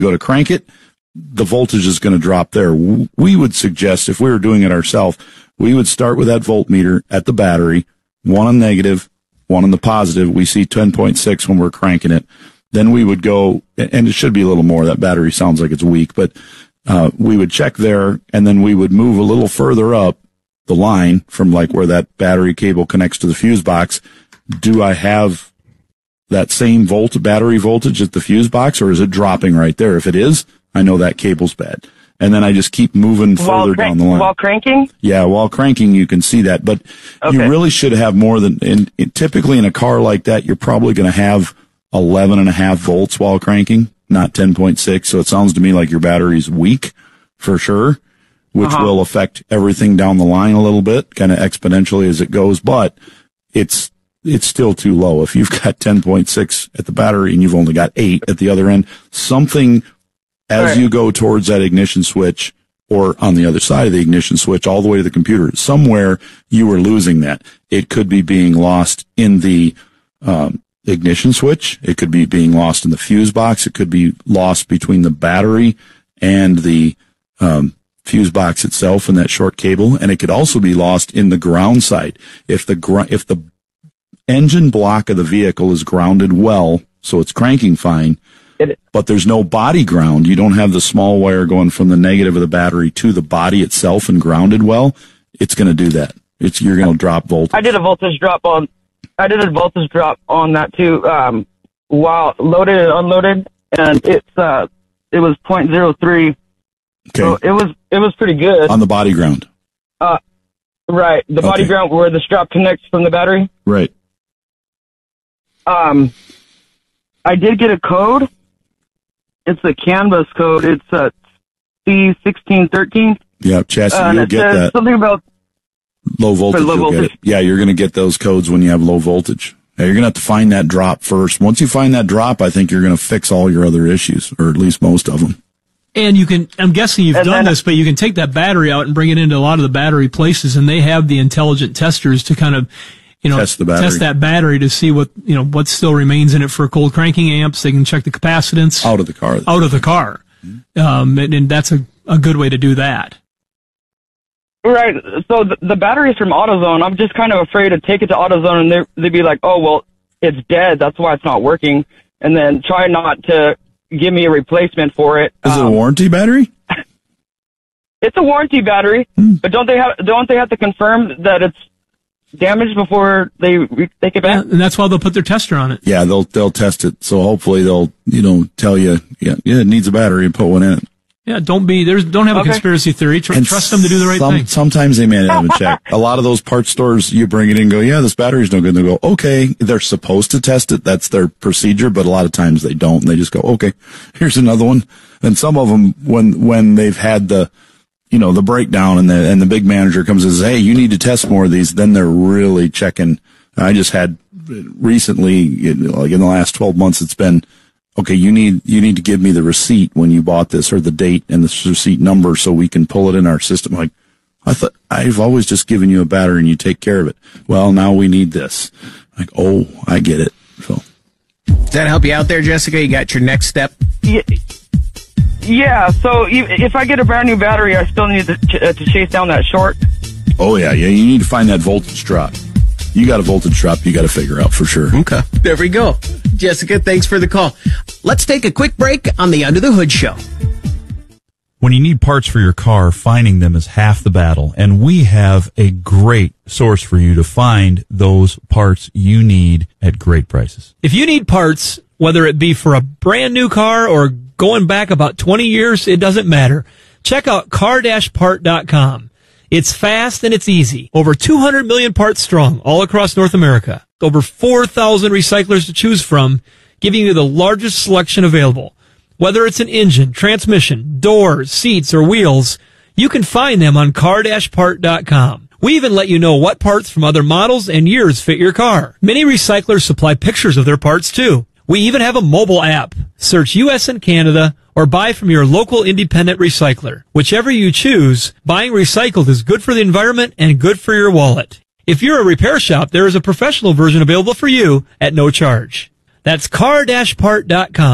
go to crank it, the voltage is going to drop there. We would suggest, if we were doing it ourselves, we would start with that voltmeter at the battery, one on negative, one on the positive. We see 10.6 when we're cranking it. Then we would go, and it should be a little more. That battery sounds like it's weak, but we would check there, and then we would move a little further up the line from like where that battery cable connects to the fuse box. Do I have that same battery voltage at the fuse box, or is it dropping right there? If it is, I know that cable's bad. And then I just keep moving further down the line. While cranking? Yeah, while cranking, you can see that. But you really should have more than, typically in a car like that, you're probably going to have 11.5 volts while cranking, not 10.6. So it sounds to me like your battery's weak for sure, which will affect everything down the line a little bit, kind of exponentially as it goes. But it's still too low. If you've got 10.6 at the battery and you've only got 8 at the other end, something as you go towards that ignition switch or on the other side of the ignition switch all the way to the computer, somewhere you were losing that. It could be being lost in the ignition switch. It could be being lost in the fuse box. It could be lost between the battery and the fuse box itself in that short cable. And it could also be lost in the ground side. If the engine block of the vehicle is grounded well, so it's cranking fine, but there's no body ground, you don't have the small wire going from the negative of the battery to the body itself and grounded well, it's going to do that. You're going to drop voltage. I did a voltage drop on that too, while loaded and unloaded, and it was 0.03. Okay. So it was pretty good. On the body ground. Right. The body ground where the strap connects from the battery. Right. I did get a code. It's a Canvas code. It's C1613. Yeah, chassis, you'll get that. Something about low voltage, get it. Yeah, you're going to get those codes when you have low voltage. Yeah, you're going to have to find that drop first. Once you find that drop, I think you're going to fix all your other issues, or at least most of them. And you can, I'm guessing you've done this, but you can take that battery out and bring it into a lot of the battery places, and they have the intelligent testers to kind of, test that battery to see what still remains in it for cold cranking amps. They can check the capacitance. Out of the car. Mm-hmm. And that's a good way to do that. Right. So the batteries from AutoZone, I'm just kind of afraid to take it to AutoZone and they'd be like, oh, well, it's dead. That's why it's not working. And then try not to give me a replacement for it. Is it a warranty battery? It's a warranty battery, but don't they have to confirm that it's damaged before they take it back? Yeah, and that's why they'll put their tester on it. Yeah, they'll test it. So hopefully they'll, tell you, it needs a battery and put one in it. Yeah, don't have a conspiracy theory. Trust them to do the right thing. Sometimes they may not even check. A lot of those parts stores, you bring it in and go, yeah, this battery's no good. And they go, okay, they're supposed to test it. That's their procedure, but a lot of times they don't. And they just go, okay, here's another one. And some of them, when they've had the breakdown and the big manager comes and says, hey, you need to test more of these, then they're really checking. I just had recently, like in the last 12 months, it's been, okay, you need to give me the receipt when you bought this, or the date and the receipt number, so we can pull it in our system. Like, I thought, I've always just given you a battery and you take care of it. Well, now we need this. Like, oh, I get it. So, does that help you out there, Jessica? You got your next step? Yeah, so if I get a brand new battery, I still need to chase down that short. Oh, yeah, you need to find that voltage drop. You got a voltage drop you got to figure out for sure. Okay, there we go. Jessica, thanks for the call. Let's take a quick break on the Under the Hood Show. When you need parts for your car, finding them is half the battle, and we have a great source for you to find those parts you need at great prices. If you need parts, whether it be for a brand new car or going back about 20 years, it doesn't matter. Check out car-part.com. It's fast and it's easy. Over 200 million parts strong all across North America. Over 4,000 recyclers to choose from, giving you the largest selection available. Whether it's an engine, transmission, doors, seats, or wheels, you can find them on car-part.com. We even let you know what parts from other models and years fit your car. Many recyclers supply pictures of their parts too. We even have a mobile app. Search U.S. and Canada or buy from your local independent recycler. Whichever you choose, buying recycled is good for the environment and good for your wallet. If you're a repair shop, there is a professional version available for you at no charge. That's car-part.com.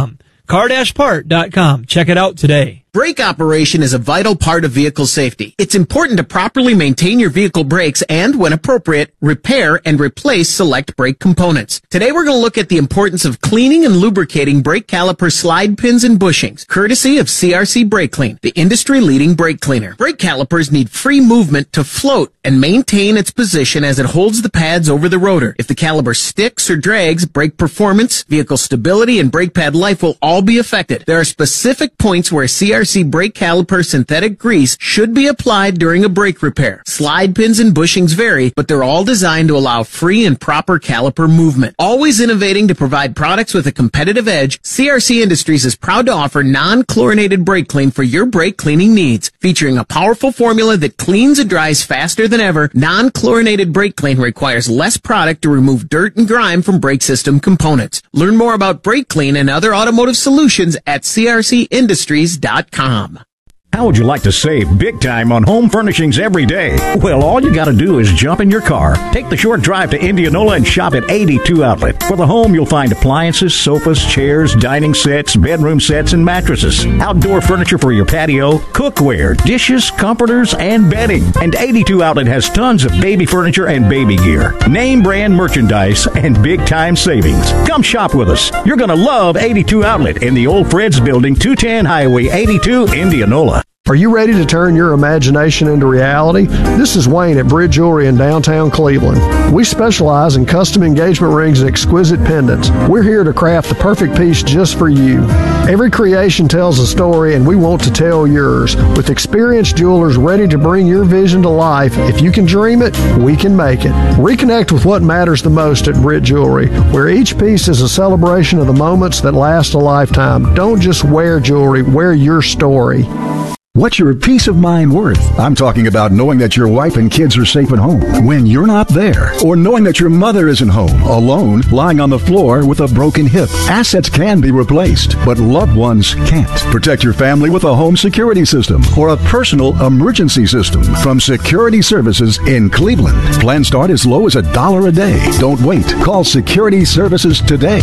car-part.com. Check it out today. Brake operation is a vital part of vehicle safety. It's important to properly maintain your vehicle brakes and, when appropriate, repair and replace select brake components. Today we're going to look at the importance of cleaning and lubricating brake caliper slide pins and bushings, courtesy of CRC Brake Clean, the industry-leading brake cleaner. Brake calipers need free movement to float and maintain its position as it holds the pads over the rotor. If the caliper sticks or drags, brake performance, vehicle stability, and brake pad life will all be affected. There are specific points where CRC brake caliper synthetic grease should be applied during a brake repair. Slide pins and bushings vary, but they're all designed to allow free and proper caliper movement. Always innovating to provide products with a competitive edge, CRC Industries is proud to offer non-chlorinated brake clean for your brake cleaning needs. Featuring a powerful formula that cleans and dries faster than ever, non-chlorinated brake clean requires less product to remove dirt and grime from brake system components. Learn more about brake clean and other automotive solutions at crcindustries.com. How would you like to save big time on home furnishings every day? Well, all you got to do is jump in your car, take the short drive to Indianola, and shop at 82 Outlet. For the home, you'll find appliances, sofas, chairs, dining sets, bedroom sets, and mattresses. Outdoor furniture for your patio, cookware, dishes, comforters, and bedding. And 82 Outlet has tons of baby furniture and baby gear. Name brand merchandise and big time savings. Come shop with us. You're going to love 82 Outlet in the Old Fred's Building, 210 Highway 82, Indianola. Are you ready to turn your imagination into reality? This is Wayne at Bridge Jewelry in downtown Cleveland. We specialize in custom engagement rings and exquisite pendants. We're here to craft the perfect piece just for you. Every creation tells a story, and we want to tell yours. With experienced jewelers ready to bring your vision to life, if you can dream it, we can make it. Reconnect with what matters the most at Bridge Jewelry, where each piece is a celebration of the moments that last a lifetime. Don't just wear jewelry, wear your story. What's your peace of mind worth? I'm talking about knowing that your wife and kids are safe at home when you're not there, or knowing that your mother isn't home, alone, lying on the floor with a broken hip. Assets can be replaced, but loved ones can't. Protect your family with a home security system or a personal emergency system from Security Services in Cleveland. Plans start as low as $1 a day. Don't wait. Call Security Services today,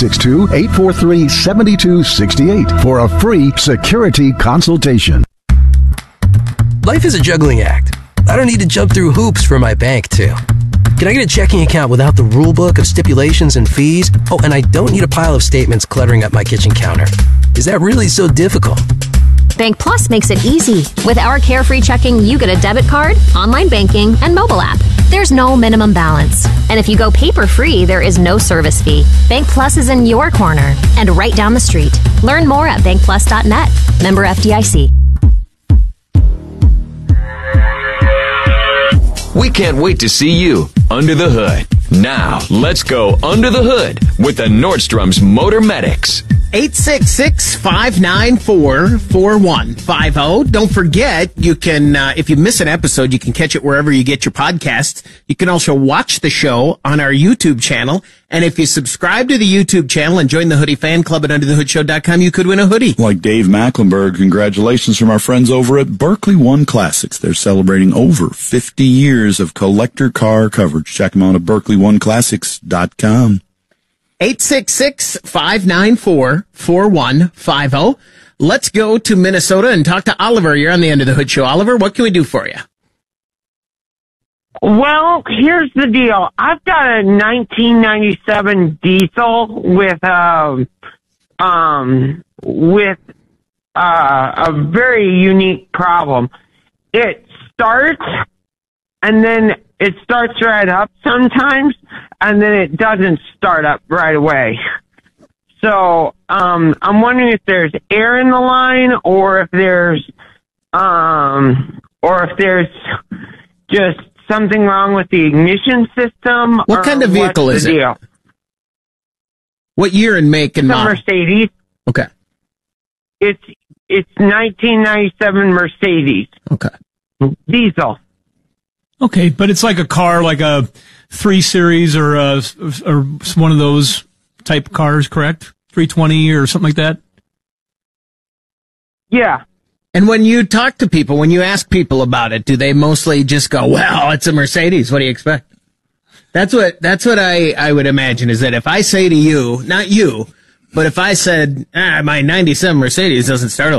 662-843-7268 for a free security consultation. Life is a juggling act. I don't need to jump through hoops for my bank, too. Can I get a checking account without the rule book of stipulations and fees? Oh, and I don't need a pile of statements cluttering up my kitchen counter. Is that really so difficult? Bank Plus makes it easy. With our Carefree Checking, you get a debit card, online banking, and mobile app. There's no minimum balance. And if you go paper-free, there is no service fee. Bank Plus is in your corner and right down the street. Learn more at bankplus.net. Member FDIC. We can't wait to see you under the hood. Now, let's go under the hood with the Nordstrom's Motor Medics. 866-594-4150. Don't forget, you can, if you miss an episode, you can catch it wherever you get your podcasts. You can also watch the show on our YouTube channel. And if you subscribe to the YouTube channel and join the Hoodie Fan Club at UnderTheHoodShow.com, you could win a hoodie. Like Dave Mecklenburg, congratulations from our friends over at Berkeley One Classics. They're celebrating over 50 years of collector car coverage. Check them out at BerkeleyOneClassics.com. 866-594-4150. Let's go to Minnesota and talk to Oliver. You're on the Under the Hood Show. Oliver, what can we do for you? Well, here's the deal. I've got a 1997 diesel with a very unique problem. It starts and then it starts right up sometimes, and then it doesn't start up right away. So, I'm wondering if there's air in the line, or if there's just something wrong with the ignition system. What kind of vehicle is it? Deal? What year and make and model? Mercedes. Okay. It's 1997 Mercedes. Okay. Diesel. Okay, but it's like a car, like a 3 Series or one of those type cars, correct? 320 or something like that? Yeah. And when you talk to people, when you ask people about it, do they mostly just go, well, it's a Mercedes, what do you expect? That's what I would imagine, is that if I say to you, not you, But if I said, my 97 Mercedes doesn't start